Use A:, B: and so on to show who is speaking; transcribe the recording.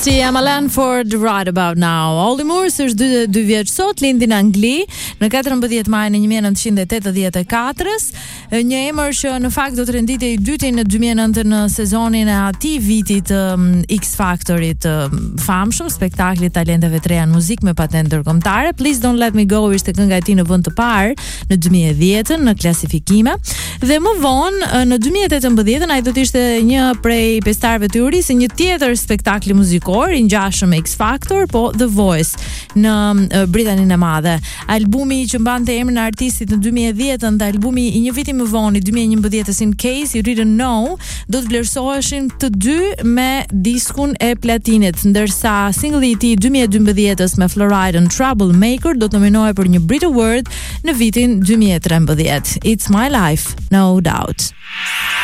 A: Si Amalan for the Right About Now. Olly Murs është 2 vjeç sot, lindi në Angli në 14 maj në 1984-s, një emër që në fakt do të renditej i dyti në 2009 në sezonin e atij vitit X Factorit famshëm, spektaklit Talenteve të reja në muzikë me patent ndërkombëtare. Please Don't Let Me Go ishte kënga e tij në vend të parë në 2010 në klasifikime. Dhe më vonë në 2018 ai do të ishte një prej pestarëve të jurisë një tjetër spektakli muzikor i ngjashëm X Factor, po The Voice në Britaninë e Madhe. Albumi që mbante emrin e artistit në 2010 dhe albumi i një viti më vonë i 2011 In Case You Didn't Know do të vlerësoheshin të dy me diskun e platinit, ndërsa singli i tij 2012 me Florida Troublemaker do të nominohej për një Brit Award në vitin 2013. It's My Life, No Doubt.